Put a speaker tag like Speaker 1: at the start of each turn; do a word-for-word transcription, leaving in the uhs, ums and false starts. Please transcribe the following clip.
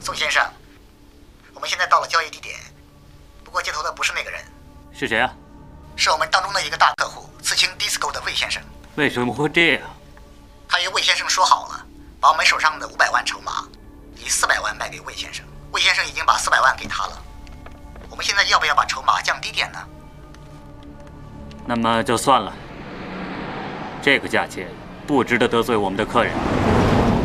Speaker 1: 宋先生，我们现在到了交易地点，不过接头的不是那个人。
Speaker 2: 是谁啊？
Speaker 1: 是我们当中的一个大客户，刺青 Disco 的魏先生。
Speaker 2: 为什么会这样？
Speaker 1: 他与魏先生说好了，把我们手上的五百万筹码以四百万卖给魏先生。魏先生已经把四百万给他了。我们现在要不要把筹码降低点呢？
Speaker 2: 那么就算了，这个价钱不值得得罪我们的客人。